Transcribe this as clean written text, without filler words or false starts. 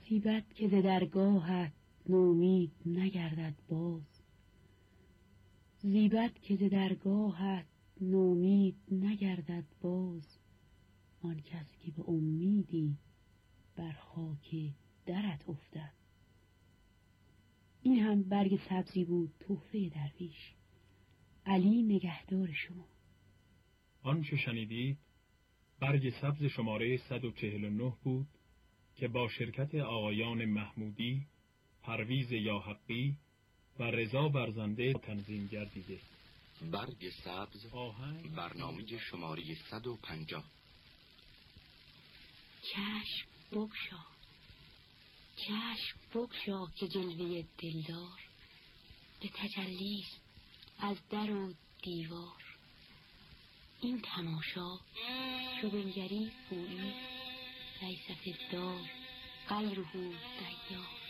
زیبد که ز درگاهت نومید نگردد باز، زیبد که ز درگاهت نومید نگردد باز، آن کس که به امیدی بر خاک درت افتد. این هم برگ سبزی بود تحفه درویش. علی نگهدار شما. آنچه شنیدید برگ سبز شماره 149 بود که با شرکت آقایان محمودی، پرویز یاحقی و رضا برزنده تنظیم گردیده. برگ سبز برنامه شماره 150. چشم بگشا، چشم بگشا که جلوه دلدار به تجلیست از در و دیوار. این تماشا چو بنگری گویی لیس فی الدار غیره دیار.